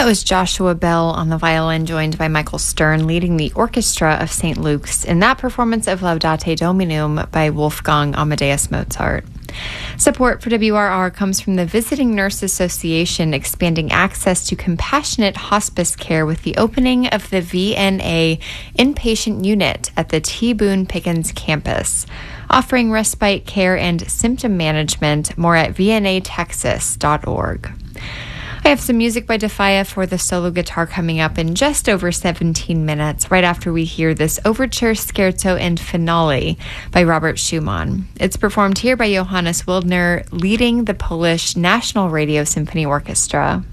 That was Joshua Bell on the violin, joined by Michael Stern, leading the orchestra of St. Luke's in that performance of Laudate Dominum by Wolfgang Amadeus Mozart. Support for WRR comes from the Visiting Nurse Association, expanding access to compassionate hospice care with the opening of the VNA inpatient unit at the T. Boone Pickens campus, offering respite care and symptom management. More at vnatexas.org. I have some music by Defia for the solo guitar coming up in just over 17 minutes, right after we hear this Overture, Scherzo, and Finale by Robert Schumann. It's performed here by Johannes Wildner, leading the Polish National Radio Symphony Orchestra.